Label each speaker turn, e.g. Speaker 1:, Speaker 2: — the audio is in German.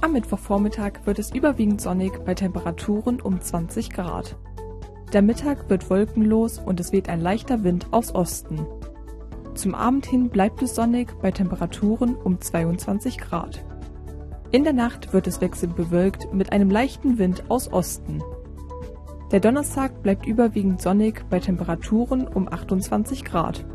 Speaker 1: Am Mittwochvormittag wird es überwiegend sonnig bei Temperaturen um 20 Grad. Der Mittag wird wolkenlos und es weht ein leichter Wind aus Osten. Zum Abend hin bleibt es sonnig bei Temperaturen um 22 Grad. In der Nacht wird es wechselnd bewölkt mit einem leichten Wind aus Osten. Der Donnerstag bleibt überwiegend sonnig bei Temperaturen um 28 Grad.